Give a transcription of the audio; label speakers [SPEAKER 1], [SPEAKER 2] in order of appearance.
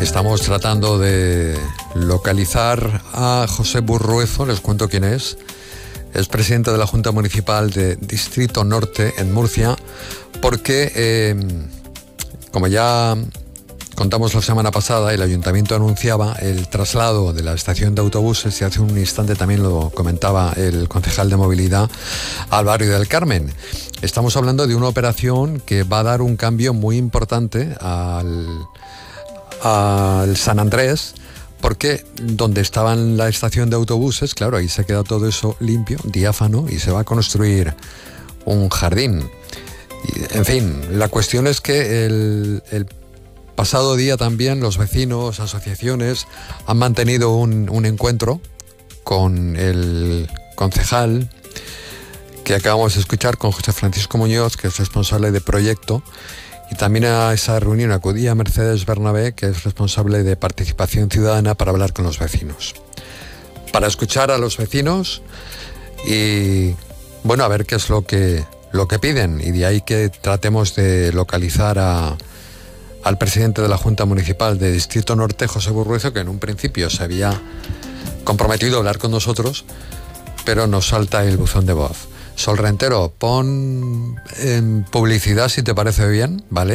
[SPEAKER 1] Estamos tratando de localizar a José Burruezo, les cuento quién es. Es presidente de la Junta Municipal de Distrito Norte en Murcia, porque, como ya contamos la semana pasada, el Ayuntamiento anunciaba el traslado de la estación de autobuses, y hace un instante también lo comentaba el concejal de movilidad, al barrio del Carmen. Estamos hablando de una operación que va a dar un cambio muy importante al San Andrés, porque donde estaba la estación de autobuses, claro, ahí se queda todo eso limpio, diáfano, y se va a construir un jardín. Y, en fin, la cuestión es que el pasado día también los vecinos, asociaciones, han mantenido un encuentro con el concejal que acabamos de escuchar, con José Francisco Muñoz, que es responsable de proyecto. Y también a esa reunión acudía Mercedes Bernabé, que es responsable de participación ciudadana, para hablar con los vecinos. Para escuchar a los vecinos y, bueno, a ver qué es lo que piden. Y de ahí que tratemos de localizar al presidente de la Junta Municipal de Distrito Norte, José Burruezo, que en un principio se había comprometido a hablar con nosotros, pero nos salta el buzón de voz. Sol Rentero, pon en publicidad, si te parece bien, ¿vale?